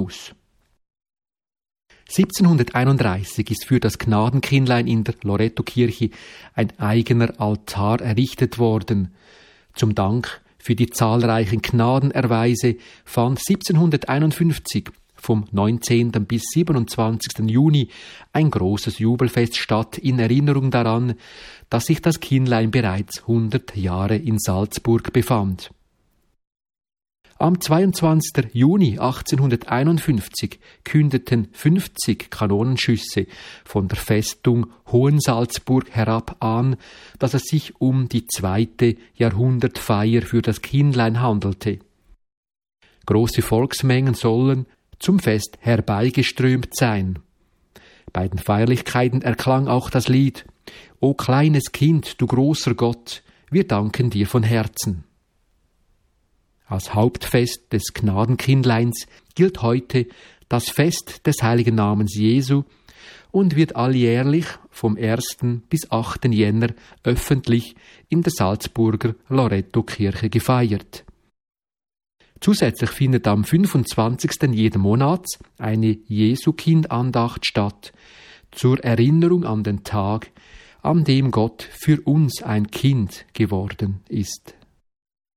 Schluss. 1731 ist für das Gnadenkindlein in der Lorettokirche ein eigener Altar errichtet worden. Zum Dank für die zahlreichen Gnadenerweise fand 1751 vom 19. bis 27. Juni ein großes Jubelfest statt in Erinnerung daran, dass sich das Kindlein bereits 100 Jahre in Salzburg befand. Am 22. Juni 1851 kündeten 50 Kanonenschüsse von der Festung Hohensalzburg herab an, dass es sich um die 2. Jahrhundertfeier für das Kindlein handelte. Große Volksmengen sollen zum Fest herbeigeströmt sein. Bei den Feierlichkeiten erklang auch das Lied »O kleines Kind, du großer Gott, wir danken dir von Herzen«. Als Hauptfest des Gnadenkindleins gilt heute das Fest des heiligen Namens Jesu und wird alljährlich vom 1. bis 8. Jänner öffentlich in der Salzburger Lorettokirche gefeiert. Zusätzlich findet am 25. jeden Monats eine Jesu-Kind-Andacht statt, zur Erinnerung an den Tag, an dem Gott für uns ein Kind geworden ist.